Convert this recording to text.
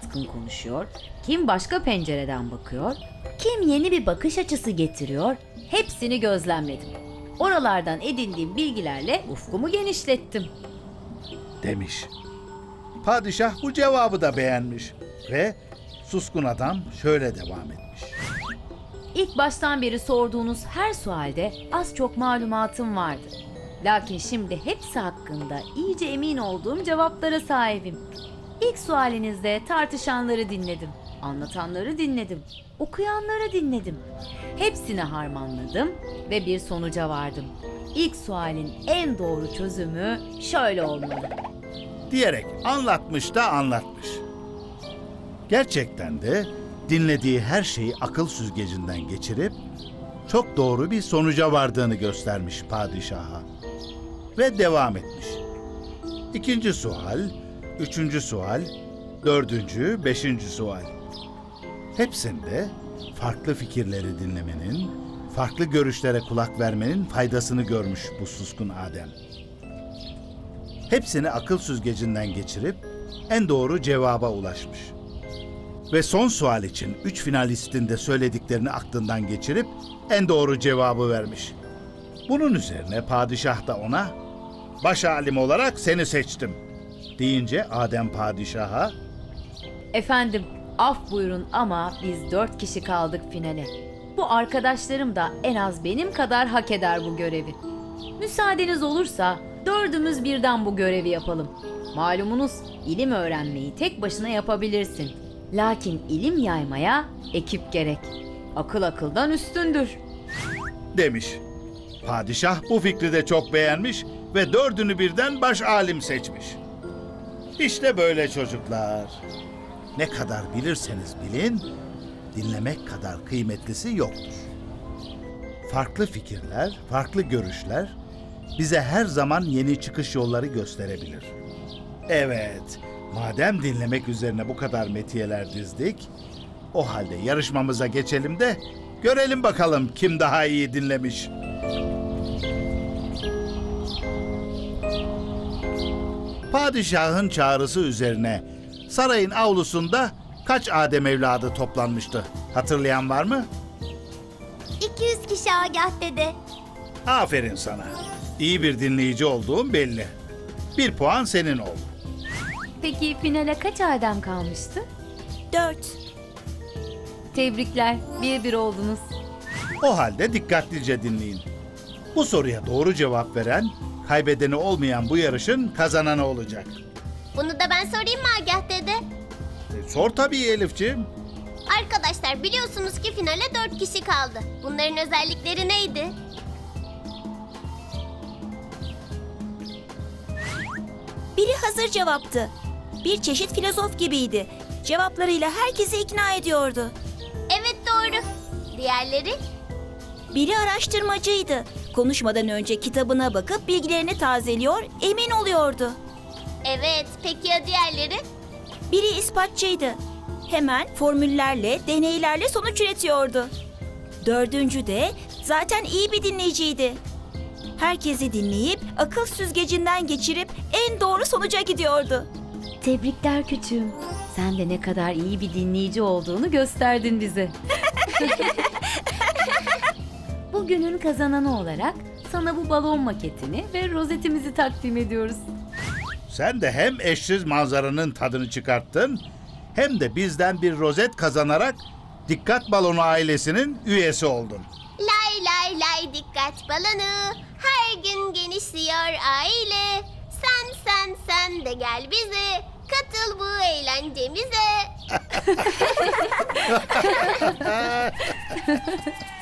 baskın konuşuyor, kim başka pencereden bakıyor, kim yeni bir bakış açısı getiriyor, hepsini gözlemledim. Oralardan edindiğim bilgilerle ufkumu genişlettim. Demiş. Padişah bu cevabı da beğenmiş ve suskun adam şöyle devam etmiş. İlk baştan beri sorduğunuz her sualde az çok malumatım vardı. Lakin şimdi hepsi hakkında iyice emin olduğum cevaplara sahibim. İlk sualinizde tartışanları dinledim, anlatanları dinledim, okuyanları dinledim. Hepsini harmanladım ve bir sonuca vardım. İlk sualin en doğru çözümü şöyle olmalı. Diyerek anlatmış da anlatmış. Gerçekten de dinlediği her şeyi akıl süzgecinden geçirip çok doğru bir sonuca vardığını göstermiş padişaha. Ve devam etmiş. İkinci sual, üçüncü sual, dördüncü, beşinci sual. Hepsinde farklı fikirleri dinlemenin, farklı görüşlere kulak vermenin faydasını görmüş bu suskun Adem. Hepsini akıl süzgecinden geçirip en doğru cevaba ulaşmış. Ve son sual için 3 finalistin de söylediklerini aklından geçirip en doğru cevabı vermiş. Bunun üzerine padişah da ona baş alim olarak seni seçtim deyince Adem padişaha Efendim, af buyurun ama biz 4 kişi kaldık finale. Bu arkadaşlarım da en az benim kadar hak eder bu görevi. Müsaadeniz olursa dördümüz birden bu görevi yapalım. Malumunuz ilim öğrenmeyi tek başına yapabilirsin. Lakin ilim yaymaya ekip gerek. Akıl akıldan üstündür. demiş. Padişah bu fikri de çok beğenmiş ve dördünü birden baş alim seçmiş. İşte böyle çocuklar. Ne kadar bilirseniz bilin, dinlemek kadar kıymetlisi yoktur. Farklı fikirler, farklı görüşler bize her zaman yeni çıkış yolları gösterebilir. Evet, madem dinlemek üzerine bu kadar metiyeler dizdik, o halde yarışmamıza geçelim de görelim bakalım kim daha iyi dinlemiş. Padişahın çağrısı üzerine sarayın avlusunda kaç Adem evladı toplanmıştı? Hatırlayan var mı? 200 kişi Agah dede. Aferin sana. İyi bir dinleyici olduğun belli. 1 puan senin oldu. Peki finale kaç Adem kalmıştı? 4. Tebrikler, 1-1 oldunuz. O halde dikkatlice dinleyin. Bu soruya doğru cevap veren, kaybedeni olmayan bu yarışın kazananı olacak. Bunu da ben sorayım mı Agah dede? Sor tabii Elifciğim. Arkadaşlar biliyorsunuz ki finale 4 kişi kaldı. Bunların özellikleri neydi? Biri hazır cevaptı. Bir çeşit filozof gibiydi. Cevaplarıyla herkesi ikna ediyordu. Evet doğru. Diğerleri? Biri araştırmacıydı. Konuşmadan önce kitabına bakıp bilgilerini tazeliyor, emin oluyordu. Evet. Peki ya diğerleri? Biri ispatçıydı. Hemen formüllerle, deneylerle sonuç üretiyordu. Dördüncü de zaten iyi bir dinleyiciydi. Herkesi dinleyip akıl süzgecinden geçirip en doğru sonuca gidiyordu. Tebrikler küçüğüm. Sen de ne kadar iyi bir dinleyici olduğunu gösterdin bize. Bugünün kazananı olarak sana bu balon maketini ve rozetimizi takdim ediyoruz. Sen de hem eşsiz manzaranın tadını çıkarttın, hem de bizden bir rozet kazanarak Dikkat Balonu ailesinin üyesi oldun. Lay lay lay dikkat balonu. Her gün genişliyor aile. Sen de gel bize. Katıl bu eğlencemize.